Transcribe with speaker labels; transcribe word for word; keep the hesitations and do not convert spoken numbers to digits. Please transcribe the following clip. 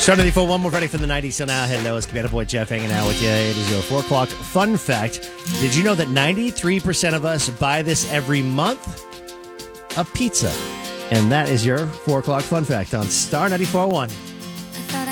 Speaker 1: Star ninety-four one, we're ready for the nineties. So now, hello, it's Commander Boy Jeff hanging out with you. It is your four o'clock fun fact. Did you know that ninety-three percent of us buy this every month? A pizza. And that is your four o'clock fun fact on Star ninety-four one.